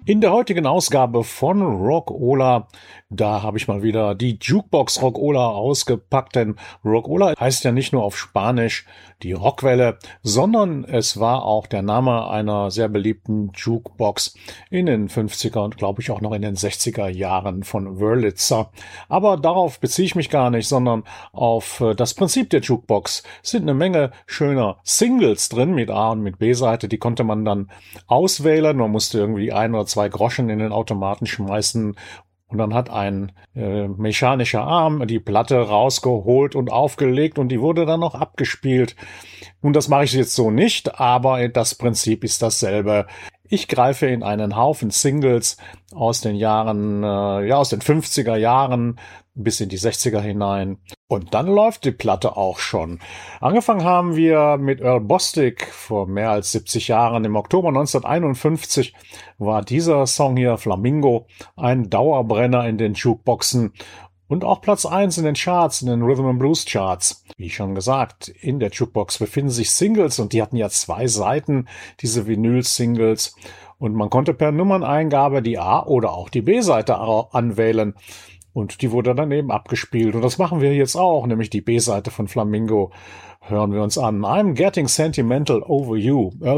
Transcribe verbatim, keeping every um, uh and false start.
In der heutigen Ausgabe von Rockola, da habe ich mal wieder die Jukebox Rockola ausgepackt, denn Rockola heißt ja nicht nur auf Spanisch die Rockwelle, sondern es war auch der Name einer sehr beliebten Jukebox in den fünfziger und glaube ich auch noch in den sechziger Jahren von Wurlitzer. Aber darauf beziehe ich mich gar nicht, sondern auf das Prinzip der Jukebox. Es sind eine Menge schöner Singles drin mit A- und mit B-Seite, die konnte man dann auswählen. Man musste irgendwie ein oder zwei Groschen in den Automaten schmeißen und dann hat ein äh, mechanischer Arm die Platte rausgeholt und aufgelegt und die wurde dann noch abgespielt. Nun, das mache ich jetzt so nicht, aber das Prinzip ist dasselbe. Ich greife in einen Haufen Singles aus den Jahren, äh, ja, aus den fünfziger Jahren bis in die sechziger hinein. Und dann läuft die Platte auch schon. Angefangen haben wir mit Earl Bostic vor mehr als siebzig Jahren. Im Oktober neunzehnhunderteinundfünfzig war dieser Song hier, Flamingo, ein Dauerbrenner in den Jukeboxen. Und auch Platz eins in den Charts, in den Rhythm and Blues Charts. Wie schon gesagt, in der Jukebox befinden sich Singles und die hatten ja zwei Seiten, diese Vinyl-Singles. Und man konnte per Nummerneingabe die A- oder auch die B-Seite anwählen. Und die wurde dann eben abgespielt. Und das machen wir jetzt auch, nämlich die B-Seite von Flamingo hören wir uns an. I'm Getting Sentimental Over You.